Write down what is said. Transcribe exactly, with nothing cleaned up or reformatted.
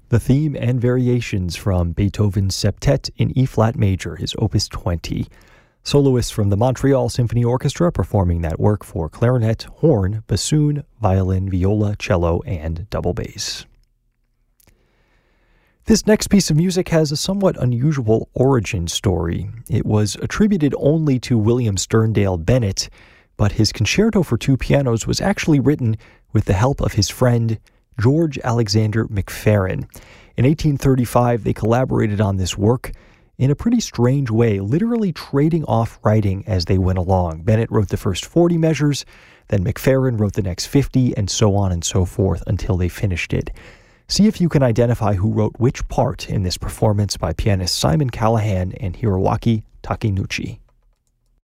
the theme and variations from Beethoven's Septet in E-flat major, his Opus twenty. Soloists from the Montreal Symphony Orchestra performing that work for clarinet, horn, bassoon, violin, viola, cello, and double bass. This next piece of music has a somewhat unusual origin story. It was attributed only to William Sterndale Bennett, but his concerto for two pianos was actually written with the help of his friend George Alexander McFerrin. In eighteen thirty-five, they collaborated on this work in a pretty strange way, literally trading off writing as they went along. Bennett wrote the first forty measures, then McFerrin wrote the next fifty, and so on and so forth until they finished it. See if you can identify who wrote which part in this performance by pianist Simon Callahan and Hiroaki Takenouchi.